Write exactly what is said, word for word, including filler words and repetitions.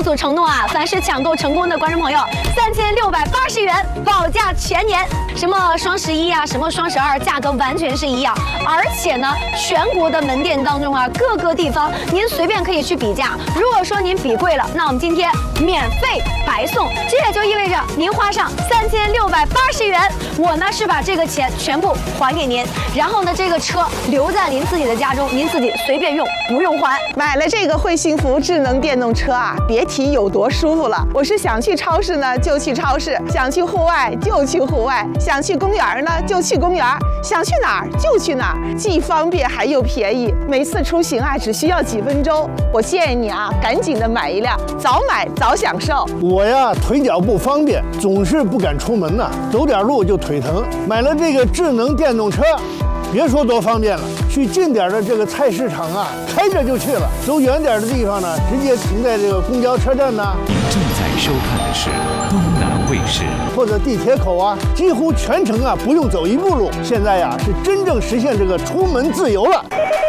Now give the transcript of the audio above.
速承诺啊！凡是抢购成功的观众朋友，三千六百八十元保价全年。什么双十一啊，什么双十二，价格完全是一样。而且呢，全国的门店当中啊，各个地方您随便可以去比价。如果说您比贵了，那我们今天免费白送。这也就意味着您花上三千六百八十元，我呢是把这个钱全部还给您，然后呢这个车留在您自己的家中，您自己随便用，不用还。 买了这个惠幸福智能电动车啊，别提有多舒服了。我是想去超市呢就去超市，想去户外就去户外，想去公园呢就去公园，想去哪儿就去哪儿，既方便还又便宜。每次出行啊只需要几分钟。我建议你啊，赶紧的买一辆，早买早享受。 我呀腿脚不方便，总是不敢出门呐，走点路就腿疼。买了这个智能电动车，别说多方便了，去近点的这个菜市场啊，开着就去了；走远点的地方呢，直接停在这个公交车站呢。 您正在收看的是东南卫视， 或者地铁口啊，几乎全程啊不用走一步路。现在呀是真正实现这个出门自由了。